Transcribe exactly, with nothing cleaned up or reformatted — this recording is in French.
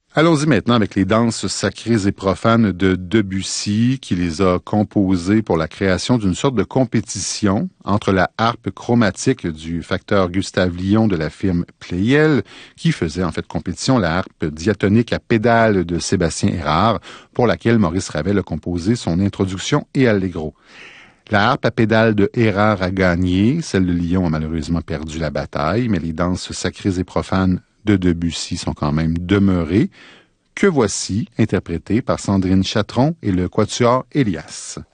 Allons-y maintenant avec les danses sacrées et profanes de Debussy, qui les a composées pour la création d'une sorte de compétition entre la harpe chromatique du facteur Gustave Lion de la firme Pleyel, qui faisait en fait compétition la harpe diatonique à pédales de Sébastien Érard, pour laquelle Maurice Ravel a composé son introduction et allegro. La harpe à pédales de Érard a gagné, celle de Lion a malheureusement perdu la bataille, mais les danses sacrées et profanes de Debussy sont quand même demeurées, que voici interprétées par Sandrine Chatron et le Quatuor Elias.